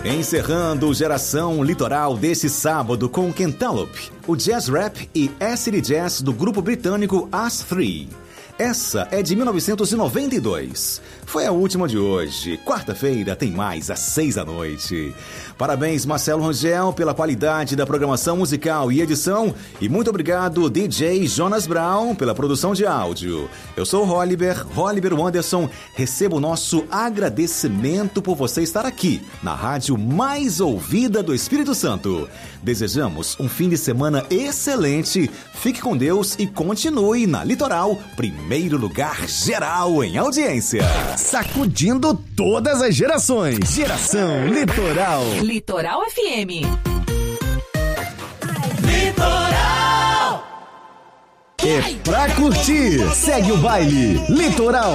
Encerrando Geração Litoral deste sábado com Cantaloupe, o jazz rap e acid jazz do grupo britânico As Three. Essa é de 1992. Foi a última de hoje. Quarta-feira tem mais às 6 da noite. Parabéns, Marcelo Rangel, pela qualidade da programação musical e edição. E muito obrigado, DJ Jonas Brown, pela produção de áudio. Eu sou o Holliber Wanderson. Recebo o nosso agradecimento por você estar aqui, na rádio mais ouvida do Espírito Santo. Desejamos um fim de semana excelente. Fique com Deus e continue na Litoral, primeiro lugar geral em audiência. Sacudindo todas as gerações. Geração Litoral. Litoral FM. É pra curtir. Segue o baile. Litoral